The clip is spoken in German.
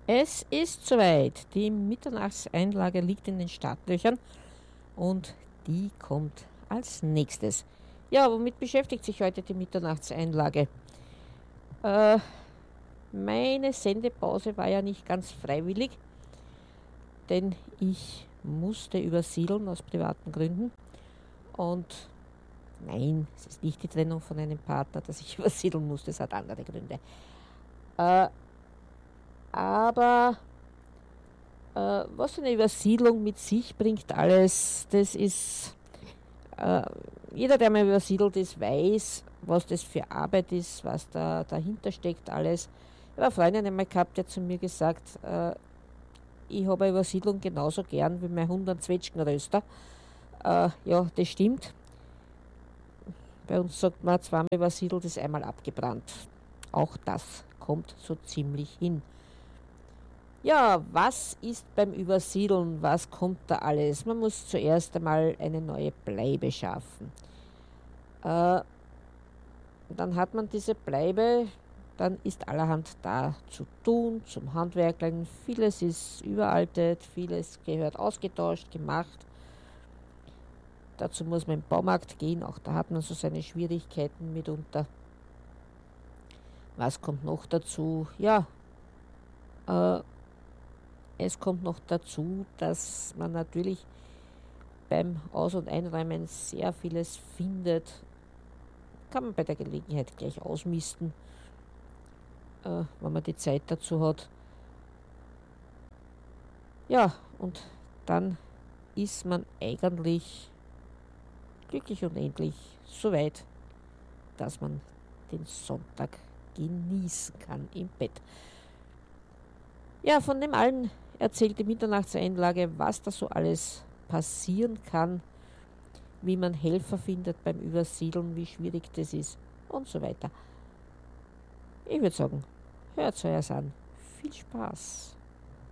Es ist soweit. Die Mitternachtseinlage liegt in den Startlöchern und die kommt als nächstes. Ja, womit beschäftigt sich heute die Mitternachtseinlage? Äh, Meine Sendepause war ja nicht ganz freiwillig, denn ich musste übersiedeln aus privaten Gründen. Und nein, es ist nicht die Trennung von einem Partner, dass ich übersiedeln musste, es hat andere Gründe. Äh, aber was eine Übersiedlung mit sich bringt, alles, das ist, äh, jeder, der mal übersiedelt ist, weiß, was das für Arbeit ist, was da dahinter steckt, alles. Ich habe eine Freundin einmal gehabt, die hat zu mir gesagt, ich habe eine Übersiedlung genauso gern wie mein Hund einen Zwetschgenröster. Ja, das stimmt. Bei uns sagt man, zweimal übersiedelt ist einmal abgebrannt. Auch das kommt so ziemlich hin. Ja, was ist beim Übersiedeln? Was kommt da alles? Man muss zuerst einmal eine neue Bleibe schaffen. Äh, Dann hat man diese Bleibe, dann ist allerhand da zu tun, zum Handwerkeln. Vieles ist überaltet, vieles gehört ausgetauscht, gemacht. Dazu muss man im Baumarkt gehen, auch da hat man so seine Schwierigkeiten mitunter. Was kommt noch dazu? Ja, äh, es kommt noch dazu, dass man natürlich beim Aus- und Einräumen sehr vieles findet. Kann man bei der Gelegenheit gleich ausmisten, wenn man die Zeit dazu hat. Ja, und dann ist man eigentlich glücklich und endlich so weit, dass man den Sonntag genießen kann im Bett. Ja, von dem allen erzählt die Mitternachtseinlage, was da so alles passieren kann, wie man Helfer findet beim Übersiedeln, wie schwierig das ist und so weiter. Ich würde sagen, hört euch an. Viel Spaß.